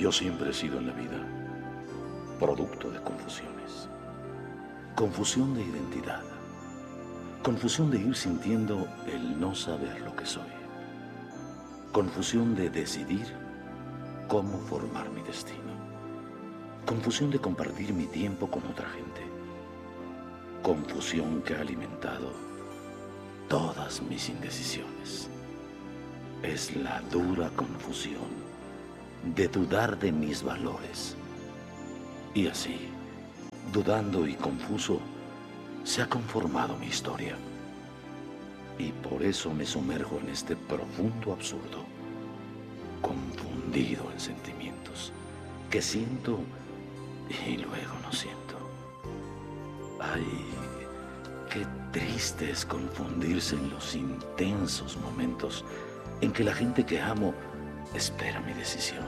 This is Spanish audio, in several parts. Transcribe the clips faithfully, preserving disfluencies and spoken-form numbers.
Yo siempre he sido en la vida producto de confusiones. Confusión de identidad. Confusión de ir sintiendo el no saber lo que soy. Confusión de decidir cómo formar mi destino. Confusión de compartir mi tiempo con otra gente. Confusión que ha alimentado todas mis indecisiones. Es la dura confusión de dudar de mis valores. Y así, dudando y confuso, se ha conformado mi historia. Y por eso me sumerjo en este profundo absurdo, confundido en sentimientos que siento y luego no siento. Ay, qué triste es confundirse en los intensos momentos en que la gente que amo espera mi decisión.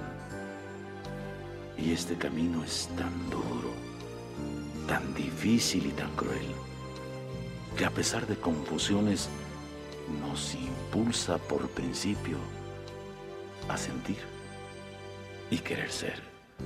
Y este camino es tan duro, tan difícil y tan cruel, que a pesar de confusiones nos impulsa por principio a sentir y querer ser.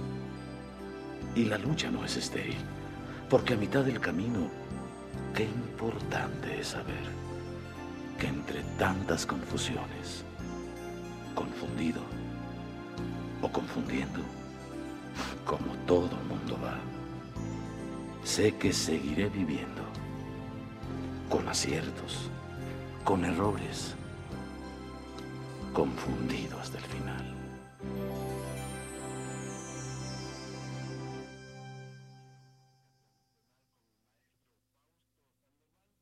Y la lucha no es estéril, porque a mitad del camino, qué importante es saber que entre tantas confusiones, confundido o confundiendo, como todo mundo va, sé que seguiré viviendo con aciertos, con errores, confundido hasta el final.